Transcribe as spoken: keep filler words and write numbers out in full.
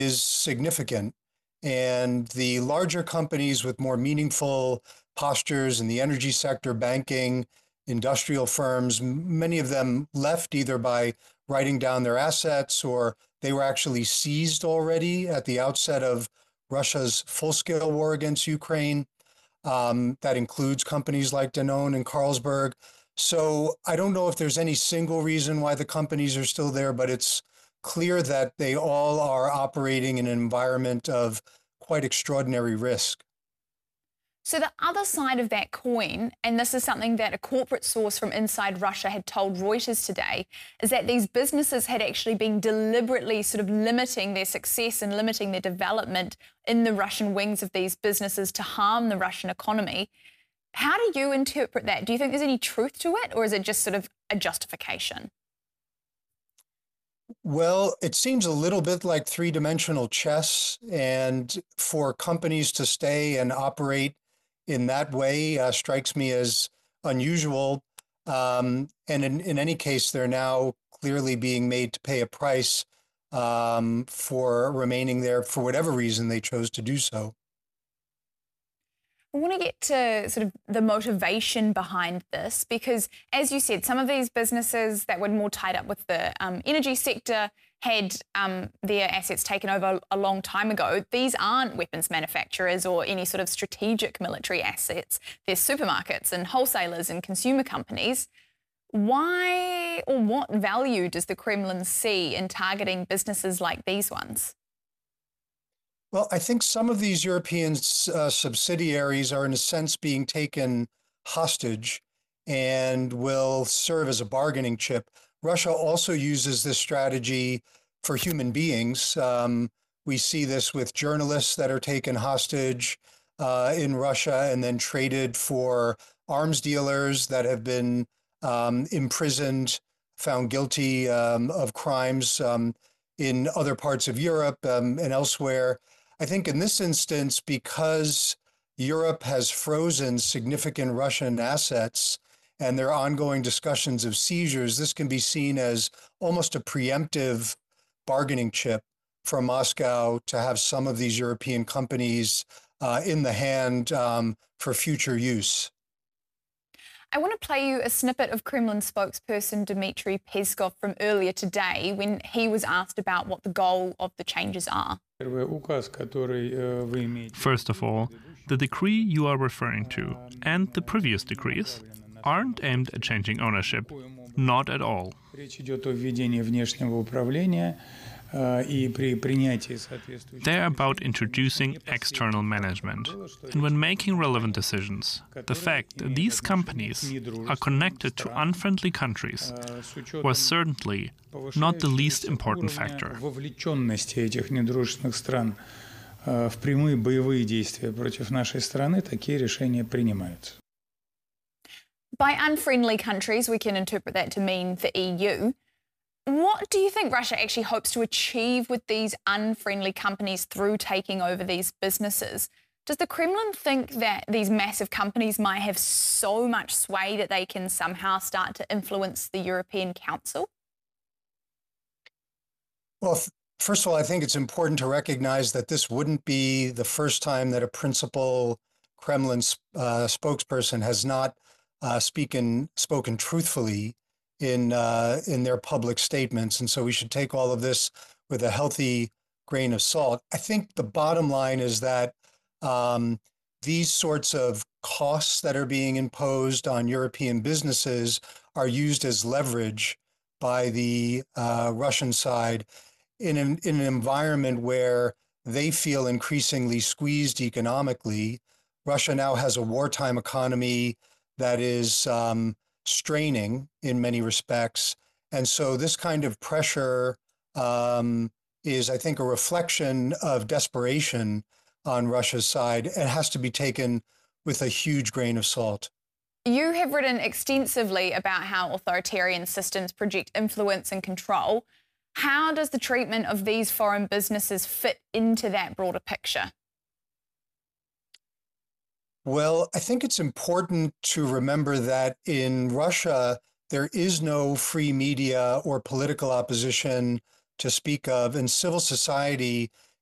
is significant. And the larger companies with more meaningful postures in the energy sector, banking, industrial firms, many of them left either by writing down their assets or they were actually seized already at the outset of Russia's full-scale war against Ukraine. Um, that includes companies like Danone and Carlsberg. So I don't know if there's any single reason why the companies are still there, but it's clear that they all are operating in an environment of quite extraordinary risk. So the other side of that coin, and this is something that a corporate source from inside Russia had told Reuters today, is that these businesses had actually been deliberately sort of limiting their success and limiting their development in the Russian wings of these businesses to harm the Russian economy. How do you interpret that? Do you think there's any truth to it, or is it just sort of a justification? Well, it seems a little bit like three-dimensional chess, and for companies to stay and operate in that way uh, strikes me as unusual. Um, and in, in any case, they're now clearly being made to pay a price um, for remaining there for whatever reason they chose to do so. I want to get to sort of the motivation behind this because, as you said, some of these businesses that were more tied up with the um, energy sector had um, their assets taken over a long time ago. These aren't weapons manufacturers or any sort of strategic military assets. They're supermarkets and wholesalers and consumer companies. Why or what value does the Kremlin see in targeting businesses like these ones? Well, I think some of these European uh, subsidiaries are in a sense being taken hostage and will serve as a bargaining chip. Russia also uses this strategy for human beings. Um, we see this with journalists that are taken hostage uh, in Russia and then traded for arms dealers that have been um, imprisoned, found guilty um, of crimes um, in other parts of Europe um, and elsewhere. I think in this instance, because Europe has frozen significant Russian assets and there are ongoing discussions of seizures, this can be seen as almost a preemptive bargaining chip for Moscow to have some of these European companies uh, in the hand um, for future use. I want to play you a snippet of Kremlin spokesperson Dmitry Peskov from earlier today when he was asked about what the goal of the changes are. First of all, the decree you are referring to and the previous decrees aren't aimed at changing ownership, not at all. They're about introducing external management. And when making relevant decisions, the fact that these companies are connected to unfriendly countries was certainly not the least important factor. В прямые боевые действия против нашей страны такие решения принимаются. By unfriendly countries, we can interpret that to mean the E U. What do you think Russia actually hopes to achieve with these unfriendly companies through taking over these businesses? Does the Kremlin think that these massive companies might have so much sway that they can somehow start to influence the European Council? Well, first of all, I think it's important to recognize that this wouldn't be the first time that a principal Kremlin uh, spokesperson has not uh, speaken, spoken truthfully in uh, in their public statements. And so we should take all of this with a healthy grain of salt. I think the bottom line is that um, these sorts of costs that are being imposed on European businesses are used as leverage by the uh, Russian side in an, in an environment where they feel increasingly squeezed economically. Russia now has a wartime economy that is um, straining in many respects. And so this kind of pressure um, is, I think, a reflection of desperation on Russia's side. It has to be taken with a huge grain of salt. You have written extensively about how authoritarian systems project influence and control. How does the treatment of these foreign businesses fit into that broader picture? Well, I think it's important to remember that in Russia, there is no free media or political opposition to speak of, and civil society